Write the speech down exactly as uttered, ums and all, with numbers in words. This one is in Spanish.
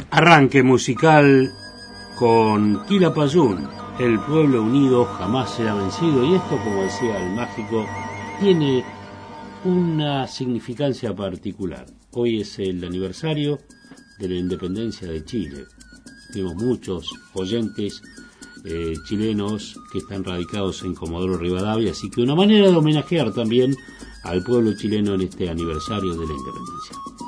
Arranque musical con Quilapayún, el pueblo unido jamás será vencido, y esto, como decía el mágico, tiene una significancia particular. Hoy es el aniversario de la independencia de Chile. Tenemos muchos oyentes eh, chilenos que están radicados en Comodoro Rivadavia, así que una manera de homenajear también al pueblo chileno en este aniversario de la independencia.